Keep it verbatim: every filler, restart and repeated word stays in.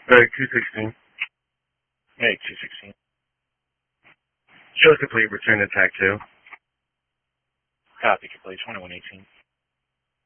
Meg two sixteen. Meg two sixteen. Show complete, return to T A C two. Copy complete, twenty-one eighteen.